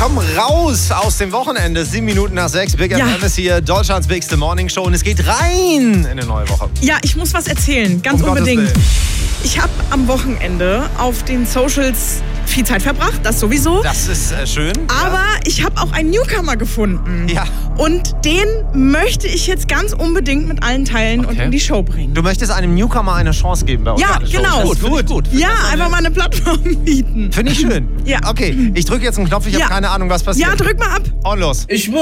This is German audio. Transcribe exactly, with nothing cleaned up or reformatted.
Komm raus aus dem Wochenende. Sieben Minuten nach sechs. Big Ja. F M ist hier, Deutschlands bigste Morning Show. Und es geht rein in eine neue Woche. Ja, ich muss was erzählen, ganz Um Gottes unbedingt. Willen. Ich habe am Wochenende auf den Socials viel Zeit verbracht, das sowieso. Das ist äh, schön. Aber ich habe auch einen Newcomer gefunden. Ja. Und den möchte ich jetzt ganz unbedingt mit allen teilen und Okay. in die Show bringen. Du möchtest einem Newcomer eine Chance geben bei uns. Ja, in der Show. genau. Gut, gut, gut. Ja, einfach mal eine Plattform bieten. Finde ich schön. Ja. Okay, ich drücke jetzt einen Knopf. Ich Ja. habe keine Ahnung, was passiert. Ja, drück mal ab. Und los. Ich